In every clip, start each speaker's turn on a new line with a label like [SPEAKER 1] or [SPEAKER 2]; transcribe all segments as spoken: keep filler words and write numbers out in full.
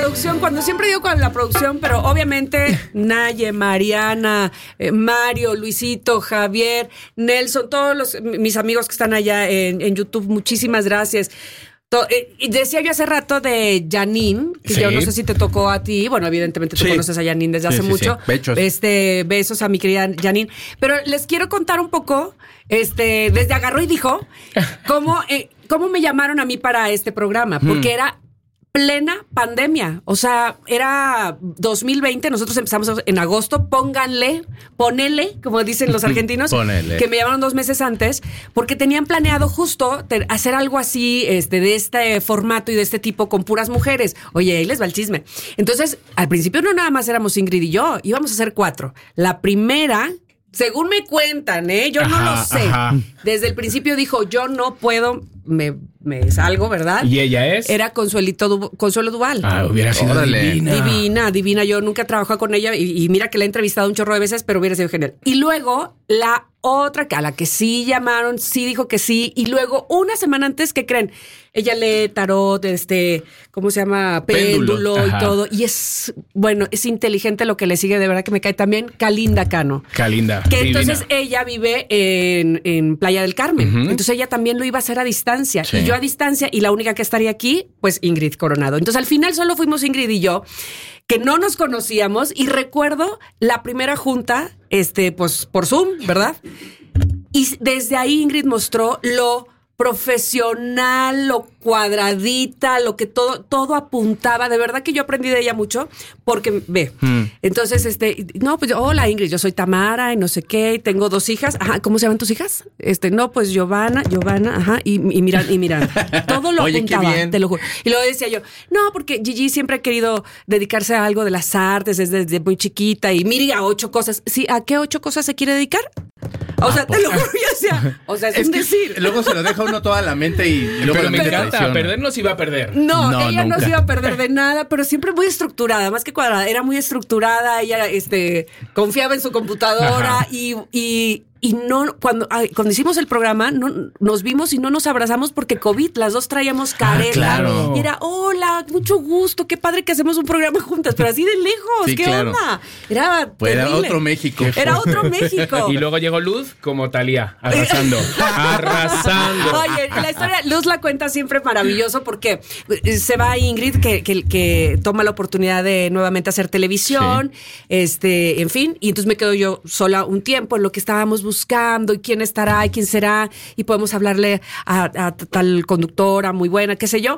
[SPEAKER 1] producción, cuando siempre digo con la producción, pero obviamente Naye, Mariana, eh, Mario, Luisito, Javier, Nelson, todos los mis amigos que están allá en, en YouTube, muchísimas gracias. To, eh, decía yo hace rato de Janine, que sí. Yo no sé si te tocó a ti. Bueno, evidentemente tú sí. Conoces a Janine desde hace sí, sí, mucho. Sí. Besos. Este, besos a mi querida Janine. Pero les quiero contar un poco, este, desde agarró y dijo, cómo, eh, cómo me llamaron a mí para este programa. Porque hmm. era plena pandemia. O sea, era dos mil veinte, nosotros empezamos en agosto, pónganle, ponele, como dicen los argentinos, ponele. Que me llamaron dos meses antes, porque tenían planeado justo te, hacer algo así, este, de este formato y de este tipo con puras mujeres. Oye, ahí les va el chisme. Entonces, al principio no nada más éramos Ingrid y yo, íbamos a hacer cuatro. La primera, según me cuentan, ¿eh? Yo ajá, no lo sé. Ajá. Desde el principio dijo, yo no puedo, me, me salgo, ¿verdad?
[SPEAKER 2] ¿Y ella es?
[SPEAKER 1] Era Consuelito Du- Consuelo Duval.
[SPEAKER 2] Ah, hubiera sido Órale. divina.
[SPEAKER 1] Divina, divina. Yo nunca he trabajado con ella y, y mira que la he entrevistado un chorro de veces, pero hubiera sido genial. Y luego, la otra, a la que sí llamaron, sí dijo que sí. Y luego, una semana antes, ¿qué creen? Ella lee tarot, este, ¿cómo se llama? Péndulo, Péndulo y todo. Y es, bueno, es inteligente lo que le sigue, de verdad que me cae también. Kalinda Cano.
[SPEAKER 2] Kalinda.
[SPEAKER 1] Que
[SPEAKER 2] divina.
[SPEAKER 1] Entonces ella vive en, en Playa del Carmen. Uh-huh. Entonces ella también lo iba a hacer a distancia. Sí. Y yo a distancia, y la única que estaría aquí, pues Ingrid Coronado. Entonces al final solo fuimos Ingrid y yo, que no nos conocíamos. Y recuerdo la primera junta, este, pues por Zoom, ¿verdad? Y desde ahí Ingrid mostró lo profesional, lo cuadradita, lo que todo, todo apuntaba. De verdad que yo aprendí de ella mucho, porque ve. Mm. Entonces, este, no, pues hola Ingrid, yo soy Tamara y no sé qué, y tengo dos hijas. Ajá, ¿cómo se llaman tus hijas? Este, no, pues Giovanna, Giovanna, ajá, y, y Miranda, y Miranda. Todo lo Oye, apuntaba, te lo juro. Y luego decía yo, no, porque Gigi siempre ha querido dedicarse a algo de las artes desde, desde muy chiquita, y mire a ocho cosas. Sí, ¿a qué ocho cosas se quiere dedicar? O sea, ah, te lo juro, ya sea, o sea, es, es un decir.
[SPEAKER 3] Luego se lo deja uno toda la mente y, y luego
[SPEAKER 2] pero
[SPEAKER 3] la mente
[SPEAKER 2] me encanta,
[SPEAKER 3] traiciona.
[SPEAKER 2] Perder no se iba a perder.
[SPEAKER 1] No, no ella nunca. no se iba a perder de nada, pero siempre muy estructurada, más que cuadrada, era muy estructurada, ella este, confiaba en su computadora. Ajá. y... y Y no, cuando, ay, cuando hicimos el programa, no, nos vimos y no nos abrazamos porque COVID, las dos traíamos careta. Ah, claro. Y era, hola, mucho gusto, qué padre que hacemos un programa juntas, pero así de lejos, sí, ¿qué claro. onda? Era
[SPEAKER 3] pues era otro México.
[SPEAKER 1] Era otro México.
[SPEAKER 2] Y luego llegó Luz como Thalía, arrasando, arrasando.
[SPEAKER 1] Oye, la historia, Luz la cuenta siempre maravilloso porque se va Ingrid, que, que, que toma la oportunidad de nuevamente hacer televisión, sí. este, en fin, y entonces me quedo yo sola un tiempo en lo que estábamos buscando. buscando y quién estará y quién será y podemos hablarle a, a tal conductora muy buena, qué sé yo.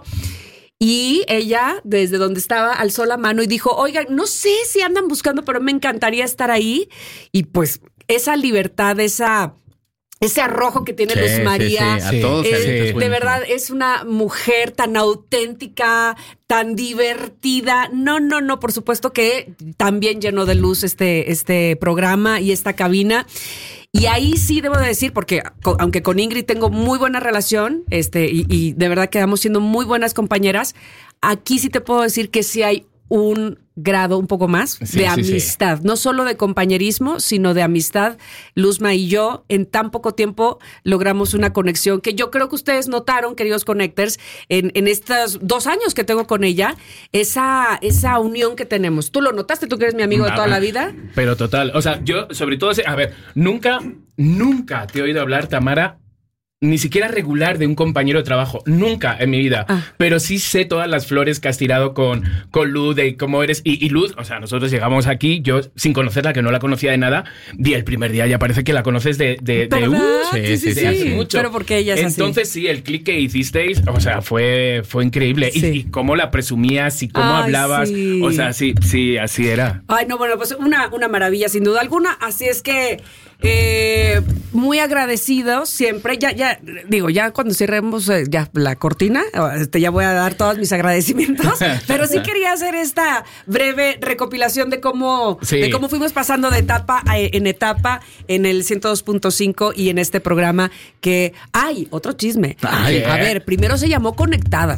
[SPEAKER 1] Y ella, desde donde estaba, alzó la mano y dijo, oigan, no sé si andan buscando, pero me encantaría estar ahí. Y pues esa libertad, esa... ese arrojo que tiene sí, Luz María,
[SPEAKER 3] sí, sí. A todos
[SPEAKER 1] es,
[SPEAKER 3] sí.
[SPEAKER 1] de verdad es una mujer tan auténtica, tan divertida. No, no, no, por supuesto que también llenó de luz este, este programa y esta cabina. Y ahí sí debo de decir, porque aunque con Ingrid tengo muy buena relación, este, y, y de verdad quedamos siendo muy buenas compañeras, aquí sí te puedo decir que sí hay un grado un poco más sí, de sí, amistad, sí. No solo de compañerismo, sino de amistad. Luzma y yo en tan poco tiempo logramos una conexión que yo creo que ustedes notaron, queridos Connectors, en, en estos dos años que tengo con ella, esa, esa unión que tenemos. ¿Tú lo notaste? ¿Tú que eres mi amigo de toda la vida?
[SPEAKER 2] Pero total, o sea, yo sobre todo, a ver, nunca, nunca te he oído hablar, Tamara, ni siquiera regular de un compañero de trabajo, nunca en mi vida, ah. pero sí sé todas las flores que has tirado con, con Luz, de cómo eres, y, y Luz, o sea, nosotros llegamos aquí, yo sin conocerla, que no la conocía de nada, y el primer día ya parece que la conoces de, de, de, uh,
[SPEAKER 1] sí, sí,
[SPEAKER 2] de
[SPEAKER 1] sí,
[SPEAKER 2] hace
[SPEAKER 1] sí.
[SPEAKER 2] mucho.
[SPEAKER 1] Pero porque ella es
[SPEAKER 2] Entonces
[SPEAKER 1] así.
[SPEAKER 2] Sí, el clic que hicisteis, o sea, fue, fue increíble, sí. y, y cómo la presumías y cómo Ay, hablabas, sí. o sea, sí, sí, así era.
[SPEAKER 1] Ay, no, bueno, pues una, una maravilla, sin duda alguna, así es que Eh, muy agradecidos siempre. Ya, ya, digo, ya cuando cerremos eh, ya la cortina, este, ya voy a dar todos mis agradecimientos. Pero sí quería hacer esta breve recopilación de cómo, sí. de cómo fuimos pasando de etapa a, en etapa en el ciento dos punto cinco y en este programa que hay otro chisme. Ay, a ver, primero se llamó Conectadas.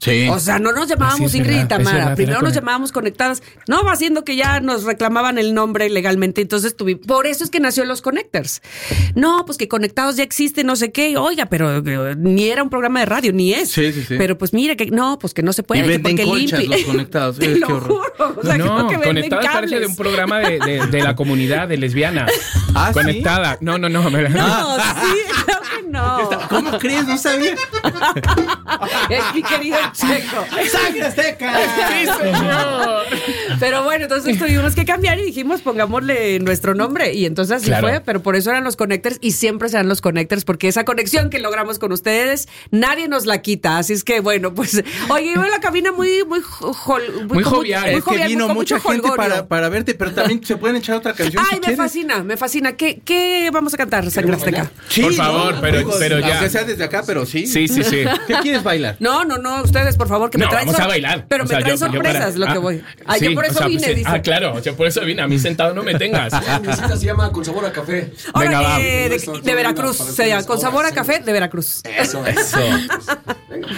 [SPEAKER 3] Sí.
[SPEAKER 1] O sea, no nos llamábamos
[SPEAKER 2] Sí, es
[SPEAKER 1] Ingrid y
[SPEAKER 2] verdad, es
[SPEAKER 1] Tamara.
[SPEAKER 2] verdad,
[SPEAKER 1] Primero
[SPEAKER 2] era
[SPEAKER 1] nos
[SPEAKER 2] con-
[SPEAKER 1] llamábamos Conectadas. No, va siendo que ya nos reclamaban el nombre legalmente. Entonces tuve. Por eso es que nació Los Connectors. No, pues que Conectados ya existe, no sé qué. Oiga, pero eh, ni era un programa de radio, ni es.
[SPEAKER 3] Sí, sí, sí.
[SPEAKER 1] Pero pues mire, que no, pues que no se puede.
[SPEAKER 3] Y
[SPEAKER 1] que
[SPEAKER 3] venden
[SPEAKER 1] porque
[SPEAKER 3] conchas
[SPEAKER 1] limpie.
[SPEAKER 3] Los Conectados.
[SPEAKER 1] Te
[SPEAKER 3] Eh,
[SPEAKER 1] lo
[SPEAKER 3] qué horror.
[SPEAKER 1] juro. O sea, creo
[SPEAKER 2] No,
[SPEAKER 1] que venden
[SPEAKER 2] Conectadas parece
[SPEAKER 1] cables.
[SPEAKER 2] de un programa de, de, de la comunidad de lesbiana.
[SPEAKER 3] ¿Ah, sí?
[SPEAKER 2] Conectada. No, no, no. me la-
[SPEAKER 1] No, sí, claro que no.
[SPEAKER 3] ¿Cómo crees? No sabía.
[SPEAKER 1] Es mi querido Checo.
[SPEAKER 3] ¡Sangre Azteca!
[SPEAKER 2] Sí, señor.
[SPEAKER 1] Pero bueno, entonces tuvimos que cambiar y dijimos, pongámosle nuestro nombre. Y entonces así
[SPEAKER 2] Claro.
[SPEAKER 1] fue, pero por eso eran Los Connectors y siempre serán Los Connectors, porque esa conexión que logramos con ustedes, nadie nos la quita. Así es que bueno, pues, oye, iba en la cabina muy, muy, jol-
[SPEAKER 2] Muy
[SPEAKER 1] con
[SPEAKER 2] jovial.
[SPEAKER 1] muy
[SPEAKER 3] Es que
[SPEAKER 1] jovial,
[SPEAKER 3] vino
[SPEAKER 1] con
[SPEAKER 3] mucha
[SPEAKER 1] mucho
[SPEAKER 3] gente
[SPEAKER 1] jolgorio.
[SPEAKER 3] para, para verte, pero también se pueden echar otra canción
[SPEAKER 1] Ay,
[SPEAKER 3] si
[SPEAKER 1] me
[SPEAKER 3] quieres.
[SPEAKER 1] fascina, me fascina. ¿Qué, qué vamos a cantar, Sangre Azteca?
[SPEAKER 3] Sí,
[SPEAKER 2] Por favor,
[SPEAKER 3] ¿no?
[SPEAKER 2] pero-
[SPEAKER 3] Digo,
[SPEAKER 2] pero ya.
[SPEAKER 3] Aunque sea desde acá, pero sí.
[SPEAKER 2] Sí, sí, sí.
[SPEAKER 3] ¿Qué quieres bailar?
[SPEAKER 1] No, no, no, ustedes, por favor, que me
[SPEAKER 2] No,
[SPEAKER 1] traen
[SPEAKER 2] vamos a
[SPEAKER 1] sor-
[SPEAKER 2] bailar.
[SPEAKER 1] Pero
[SPEAKER 2] O sea,
[SPEAKER 1] me traen
[SPEAKER 2] yo- yo
[SPEAKER 1] sorpresas,
[SPEAKER 2] para-
[SPEAKER 1] lo que
[SPEAKER 2] ah,
[SPEAKER 1] voy. Ay,
[SPEAKER 2] sí,
[SPEAKER 1] yo por
[SPEAKER 2] o
[SPEAKER 1] eso
[SPEAKER 2] sea,
[SPEAKER 1] vine,
[SPEAKER 2] pues,
[SPEAKER 1] dice.
[SPEAKER 2] Ah, claro, o sea, por eso vine. A mí sentado no me tengas.
[SPEAKER 4] Mi cita se llama Con Sabor a Café.
[SPEAKER 2] Venga,
[SPEAKER 1] Órale,
[SPEAKER 2] va.
[SPEAKER 1] de, de Veracruz,
[SPEAKER 4] Para
[SPEAKER 1] se llama,
[SPEAKER 4] ustedes
[SPEAKER 1] con sabor a
[SPEAKER 4] ahora,
[SPEAKER 1] café de Veracruz.
[SPEAKER 4] Eso, eso.